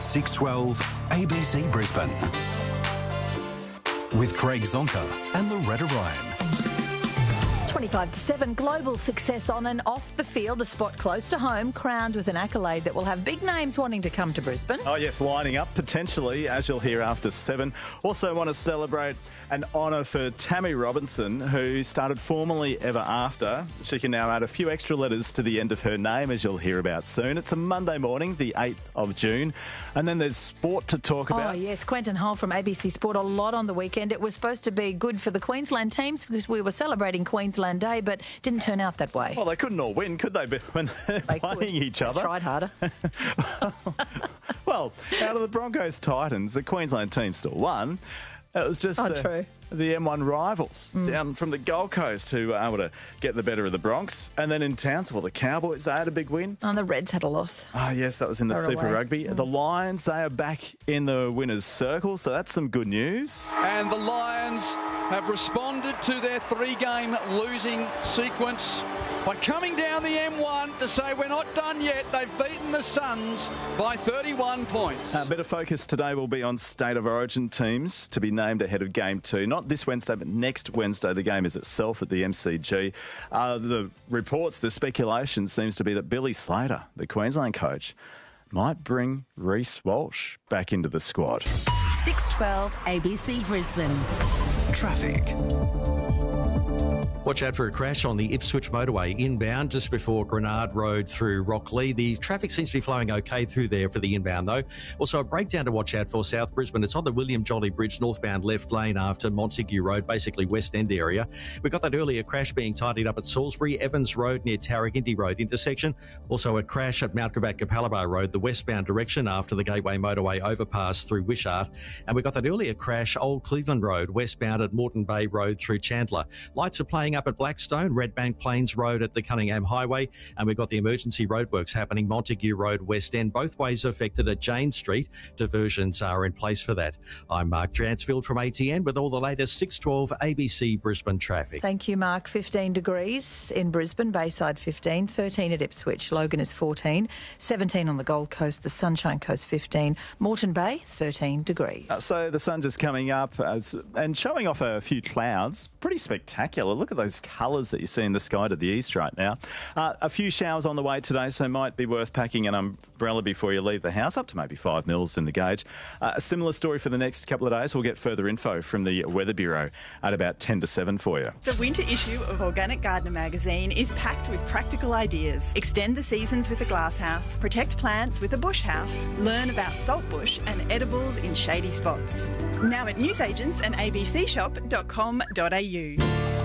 6:12 ABC Brisbane with Craig Zonka and Loretta Ryan. 25-7, global success on and off the field, a spot close to home, crowned with an accolade that will have big names wanting to come to Brisbane. Oh yes, lining up potentially, as you'll hear after 7. Also want to celebrate an honour for Tammy Robinson, who started formally ever after. She can now add a few extra letters to the end of her name, as you'll hear about soon. It's a Monday morning, the 8th of June. And then there's sport to talk about. Oh yes, Quentin Hull from ABC Sport, a lot on the weekend. It was supposed to be good for the Queensland teams because we were celebrating Queensland Day, but didn't turn out that way. Well, they couldn't all win, could they, when they're playing each other? They tried harder. Well, out of the Broncos Titans, the Queensland team still won. It was just the M1 rivals down from the Gold Coast who were able to get the better of the Bronx. And then in Townsville, the Cowboys, they had a big win. Oh, the Reds had a loss. Oh, yes, that was in the Super Rugby. The Lions, they are back in the winner's circle, so that's some good news. And the Lions have responded to their 3-game losing sequence by coming down the M1 to say we're not done yet. They've beaten the Suns by 31 points. A bit of focus today will be on State of Origin teams to be named ahead of Game 2. Not this Wednesday, but next Wednesday. The game is itself at the MCG. The reports, the speculation seems to be that Billy Slater, the Queensland coach, might bring Reece Walsh back into the squad. 6:12 ABC Brisbane. Traffic. Watch out for a crash on the Ipswich motorway inbound just before Grenard Road through Rocklea. The traffic seems to be flowing okay through there for the inbound though. Also a breakdown to watch out for South Brisbane. It's on the William Jolly Bridge northbound left lane after Montague Road, basically West End area. We've got that earlier crash being tidied up at Salisbury, Evans Road near Tarragindi Road intersection. Also a crash at Mount Gravatt Capalaba Road, the westbound direction after the Gateway motorway overpass through Wishart. And we've got that earlier crash, Old Cleveland Road, westbound at Moreton Bay Road through Chandler. Lights are playing up at Blackstone, Redbank Plains Road at the Cunningham Highway, and we've got the emergency roadworks happening Montague Road West End, both ways affected at Jane Street. Diversions are in place for that. I'm Mark Dransfield from ATN with all the latest 6:12 ABC Brisbane traffic. Thank you, Mark. 15 degrees in Brisbane, Bayside 15, 13 at Ipswich, Logan is 14, 17 on the Gold Coast, the Sunshine Coast 15, Moreton Bay 13 degrees. So the sun just coming up and showing off a few clouds. Pretty spectacular. Look at those colours that you see in the sky to the east right now. A few showers on the way today, so might be worth packing an umbrella before you leave the house, up to maybe 5 mils in the gauge. A similar story for the next couple of days. We'll get further info from the Weather Bureau at about 10 to 7 for you. The winter issue of Organic Gardener magazine is packed with practical ideas. Extend the seasons with a glasshouse, protect plants with a bush house, learn about saltbush and edibles in shady spots. Now at newsagents and abcshop.com.au.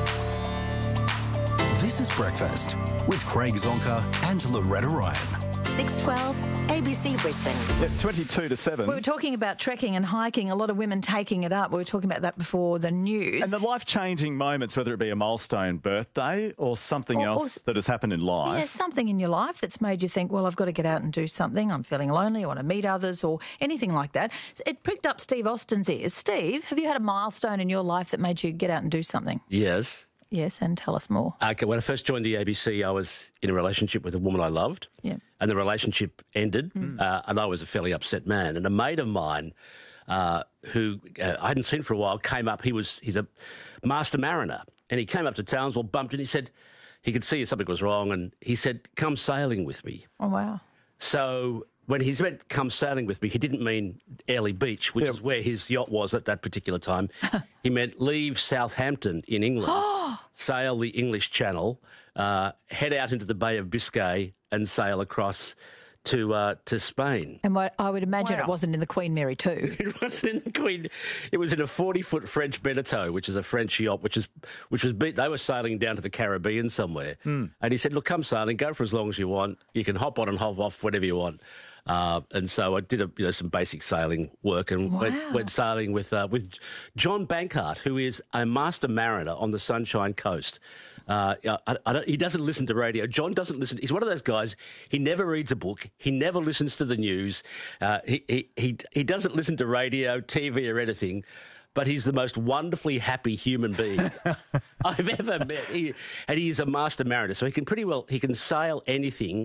This is Breakfast with Craig Zonka and Loretta Ryan. 6:12 ABC Brisbane. 22 to 7. We were talking about trekking and hiking, a lot of women taking it up. We were talking about that before the news. And the life-changing moments, whether it be a milestone birthday or something else that has happened in life. Yeah, something in your life that's made you think, well, I've got to get out and do something. I'm feeling lonely. I want to meet others or anything like that. It pricked up Steve Austin's ears. Steve, have you had a milestone in your life that made you get out and do something? Yes. Yes, and tell us more. Okay, when I first joined the ABC, I was in a relationship with a woman I loved. Yeah. And the relationship ended, and I was a fairly upset man. And a mate of mine who I hadn't seen for a while came up. He's a master mariner, and he came up to Townsville, bumped, and he said he could see something was wrong, and he said, "Come sailing with me." Oh, wow. So when he meant come sailing with me, he didn't mean Airlie Beach, which is where his yacht was at that particular time. He meant leave Southampton in England, sail the English Channel, head out into the Bay of Biscay and sail across to Spain. And I would imagine it wasn't in the Queen Mary 2. It wasn't in the Queen. It was in a 40-foot French Beneteau, which is a French yacht, which was they were sailing down to the Caribbean somewhere. And he said, "Look, come sailing, go for as long as you want. You can hop on and hop off whenever you want." And so I did some basic sailing work and went sailing with John Bankart, who is a master mariner on the Sunshine Coast. He doesn't listen to radio. John doesn't listen. He's one of those guys. He never reads a book. He never listens to the news. He doesn't listen to radio, TV, or anything. But he's the most wonderfully happy human being I've ever met. And he is a master mariner, so he can sail anything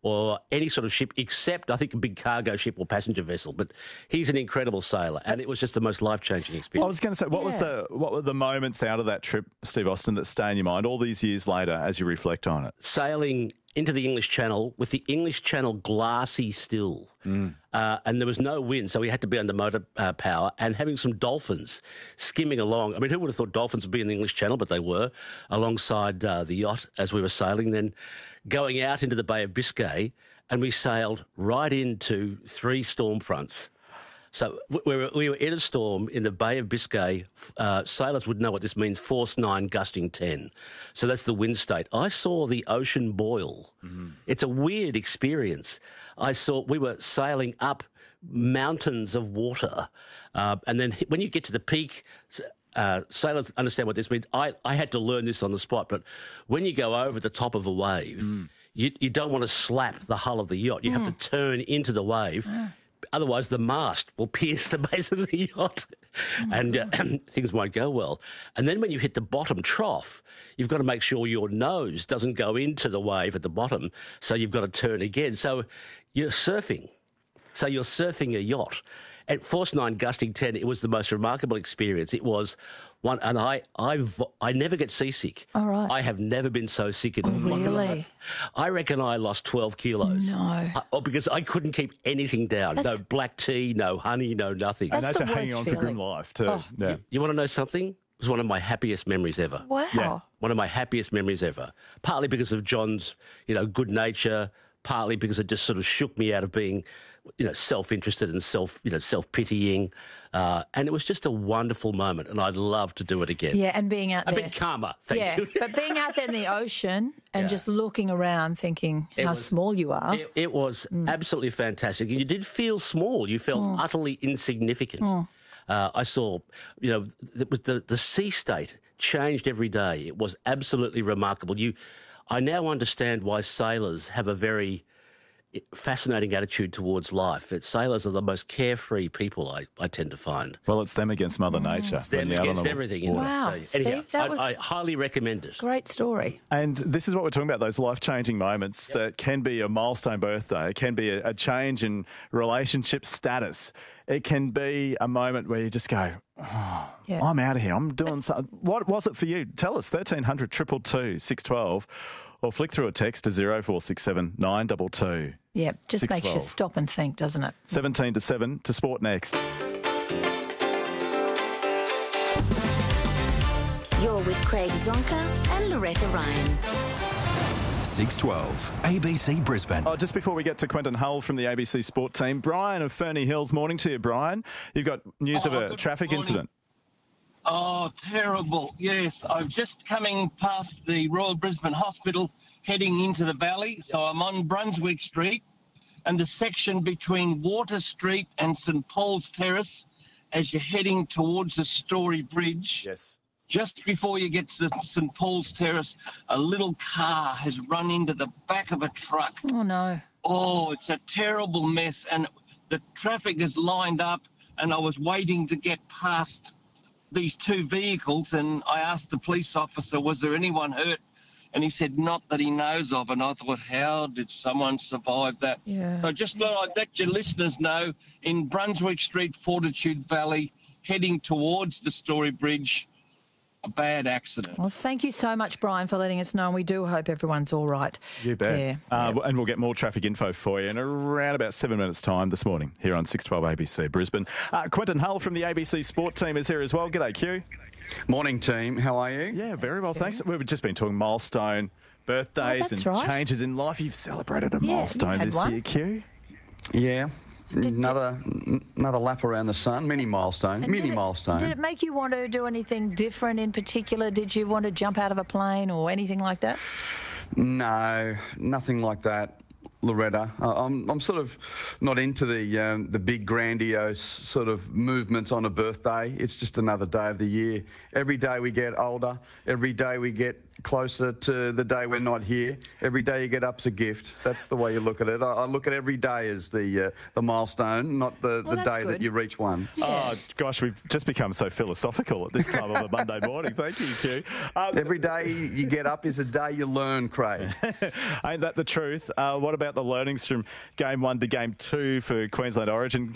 or any sort of ship except, I think, a big cargo ship or passenger vessel. But he's an incredible sailor, and it was just the most life-changing experience. I was going to say, what were the moments out of that trip, Steve Austin, that stay in your mind all these years later as you reflect on it? Sailing into the English Channel with the English Channel glassy still. And there was no wind, so we had to be under motor power, and having some dolphins skimming along. I mean, who would have thought dolphins would be in the English Channel, but they were, alongside the yacht as we were sailing. Then going out into the Bay of Biscay, and we sailed right into 3 storm fronts. So we were in a storm in the Bay of Biscay. Sailors would know what this means, force 9, gusting 10. So that's the wind state. I saw the ocean boil. It's a weird experience. We were sailing up mountains of water. And then when you get to the peak, sailors understand what this means. I had to learn this on the spot, but when you go over the top of a wave, you don't want to slap the hull of the yacht. You have to turn into the wave. Otherwise, the mast will pierce the base of the yacht and things won't go well. And then when you hit the bottom trough, you've got to make sure your nose doesn't go into the wave at the bottom, so you've got to turn again. So you're surfing. So you're surfing a yacht. At force 9, gusting 10, it was the most remarkable experience. It was one, and I never get seasick. All right. I have never been so sick in my life. Really? I reckon I lost 12 kilos. No. Because I couldn't keep anything down. No black tea, no honey, no nothing. And That's that's the hanging on worst for grim feeling. life too. Oh. Yeah. You want to know something? It was one of my happiest memories ever. Wow. Yeah. One of my happiest memories ever. Partly because of John's, good nature. Partly because it just sort of shook me out of being, self-interested and self-pitying. And it was just a wonderful moment, and I'd love to do it again. Yeah, and being out there. A bit calmer, thank you. But being out there in the ocean and just looking around thinking how small you are. It was absolutely fantastic. And you did feel small. You felt utterly insignificant. I saw, the sea state changed every day. It was absolutely remarkable. I now understand why sailors have a very fascinating attitude towards life. Sailors are the most carefree people, I tend to find. Well, it's them against Mother Nature. It's them against everything. Wow, Anyhow, Steve, that was I highly recommend it. Great story. And this is what we're talking about, those life-changing moments that can be a milestone birthday. It can be a change in relationship status. It can be a moment where you just go, I'm out of here. I'm doing something. What was it for you? Tell us, 1300 222 612, or flick through a text to 0467 922. Yeah, just 612. makes you stop and think, doesn't it? 17 to 7 to sport next. You're with Craig Zonka and Loretta Ryan. 612 ABC Brisbane. Oh, just before we get to Quentin Hull from the ABC Sport team, Brian of Ferny Hills, morning to you, Brian. You've got news of a traffic incident. Oh, terrible. Yes, I'm just coming past the Royal Brisbane Hospital, heading into the valley. So I'm on Brunswick Street, and the section between Water Street and St Paul's Terrace, as you're heading towards the Story Bridge. Yes. Just before you get to St Paul's Terrace, a little car has run into the back of a truck. Oh, no. Oh, it's a terrible mess. And the traffic is lined up, and I was waiting to get past these 2 vehicles, and I asked the police officer, was there anyone hurt? And he said, not that he knows of. And I thought, how did someone survive that? Yeah. So I just thought I'd let your listeners know, in Brunswick Street, Fortitude Valley, heading towards the Story Bridge, a bad accident. Well, thank you so much, Brian, for letting us know, and we do hope everyone's all right. You bet. Yeah. And we'll get more traffic info for you in around about 7 minutes' time this morning here on 612 ABC Brisbane. Quentin Hull from the ABC Sport team is here as well. G'day, Q. Morning, team. How are you? Yeah, very well, thanks. We've just been talking milestone birthdays and changes in life. You've celebrated a milestone this year, Q. Yeah. Another lap around the sun, mini milestone. Did it make you want to do anything different in particular? Did you want to jump out of a plane or anything like that? No, nothing like that, Loretta. I'm sort of not into the big grandiose sort of movements on a birthday. It's just another day of the year. Every day we get older, every day we get closer to the day we're not here. Every day you get up's a gift. That's the way you look at it. I look at every day as the milestone, not the day that you reach one. Yeah. Oh, gosh, we've just become so philosophical at this time of a Monday morning. Thank you, Q. Every day you get up is a day you learn, Craig. Ain't that the truth? What about the learnings from Game 1 to Game 2 for Queensland Origin?